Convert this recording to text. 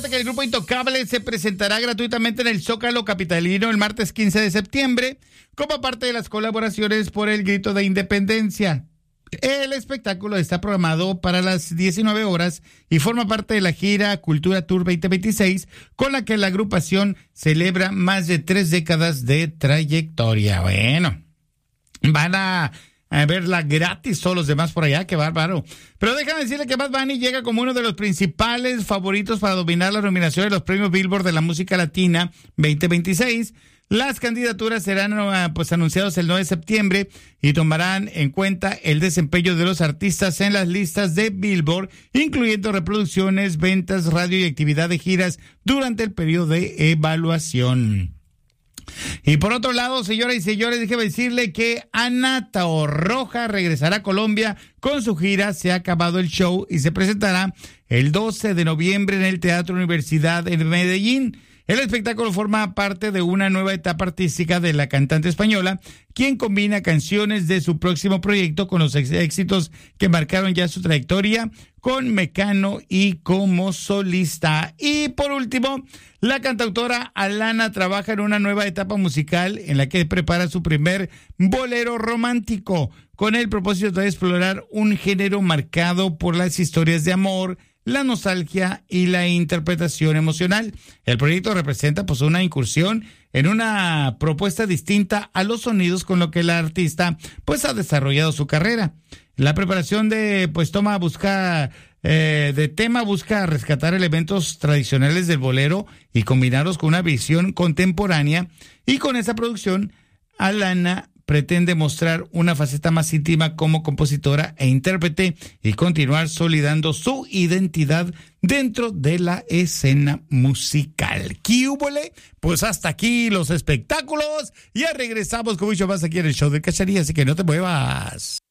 Que el grupo Intocable se presentará gratuitamente en el Zócalo capitalino el martes 15 de septiembre como parte de las colaboraciones por el grito de independencia. El espectáculo está programado para las 19 horas y forma parte de la gira Cultura Tour 2026, con la que la agrupación celebra más de 3 décadas de trayectoria. Bueno, van a verla gratis todos los demás por allá, qué bárbaro. Pero déjame decirle que Bad Bunny llega como uno de los principales favoritos para dominar la nominación de los premios Billboard de la música latina 2026. Las candidaturas serán anunciados el 9 de septiembre y tomarán en cuenta el desempeño de los artistas en las listas de Billboard, incluyendo reproducciones, ventas, radio y actividad de giras durante el periodo de evaluación. Y por otro lado, señoras y señores, déjeme decirle que Ana Torroja regresará a Colombia con su gira Se ha acabado el show y se presentará el 12 de noviembre en el Teatro Universidad en Medellín. El espectáculo forma parte de una nueva etapa artística de la cantante española, quien combina canciones de su próximo proyecto con los éxitos que marcaron ya su trayectoria con Mecano y como solista. Y por último, la cantautora Alana trabaja en una nueva etapa musical en la que prepara su primer bolero romántico, con el propósito de explorar un género marcado por las historias de amor, la nostalgia y la interpretación emocional. El proyecto representa pues una incursión en una propuesta distinta a los sonidos con lo que la artista pues ha desarrollado su carrera. La preparación de busca rescatar elementos tradicionales del bolero y combinarlos con una visión contemporánea, y con esa producción Alana pretende mostrar una faceta más íntima como compositora e intérprete y continuar solidando su identidad dentro de la escena musical. ¿Qué húbole? Pues hasta aquí los espectáculos. Ya regresamos con mucho más aquí en el show de Cachanilla, así que no te muevas.